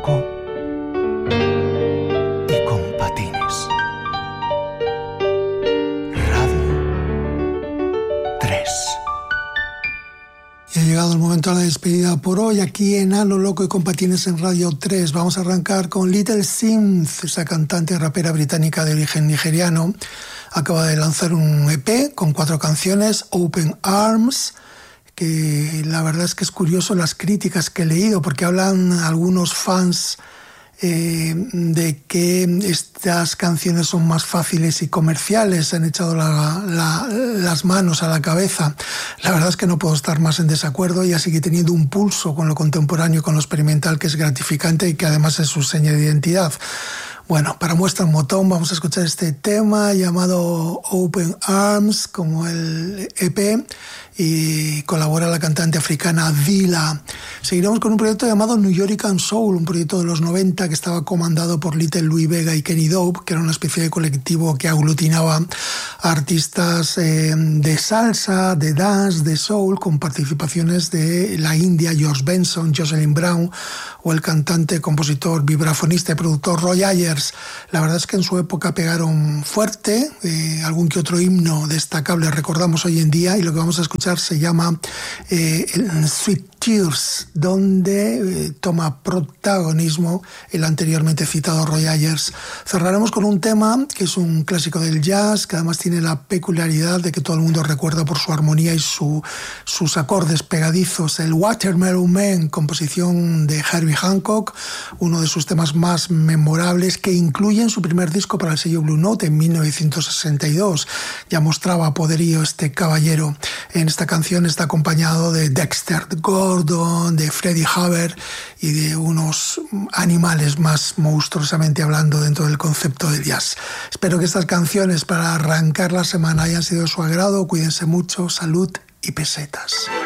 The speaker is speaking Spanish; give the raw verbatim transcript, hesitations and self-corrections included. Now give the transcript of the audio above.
loco y con patines. Radio tres. Y ha llegado el momento de la despedida por hoy aquí en A lo Loco y con Patines en Radio tres. Vamos a arrancar con Little Sims, esa cantante y rapera británica de origen nigeriano. Acaba de lanzar un E P con cuatro canciones, Open Arms, que la verdad es que es curioso las críticas que he leído, porque hablan algunos fans eh, de que estas canciones son más fáciles y comerciales, se han echado la, la, las manos a la cabeza. La verdad es que no puedo estar más en desacuerdo. Ella sigue teniendo un pulso con lo contemporáneo y con lo experimental que es gratificante y que además es su seña de identidad. Bueno, para muestra un botón vamos a escuchar este tema llamado Open Arms, como el E P, y colabora la cantante africana Dila. Seguiremos con un proyecto llamado New Yorican Soul, un proyecto de los noventa que estaba comandado por Little Louis Vega y Kenny Dope, que era una especie de colectivo que aglutinaba a artistas eh, de salsa, de dance, de soul, con participaciones de la India, George Benson, Jocelyn Brown, o el cantante, compositor, vibrafonista y productor Roy Ayers. La verdad es que en su época pegaron fuerte, eh, algún que otro himno destacable recordamos hoy en día, y lo que vamos a escuchar se llama eh, Sweet Tears, donde eh, toma protagonismo el anteriormente citado Roy Ayers. Cerraremos con un tema que es un clásico del jazz, que además tiene la peculiaridad de que todo el mundo recuerda por su armonía y su, sus acordes pegadizos, el Watermelon Man, composición de Herbie Hancock, uno de sus temas más memorables, que incluye en su primer disco para el sello Blue Note en mil novecientos sesenta y dos. Ya mostraba poderío este caballero. En esta canción está acompañado de Dexter Gordon, de Freddie Hubbard y de unos animales más monstruosamente hablando dentro del concepto del jazz. Espero que estas canciones para arrancar la semana hayan sido de su agrado. Cuídense mucho, salud y pesetas.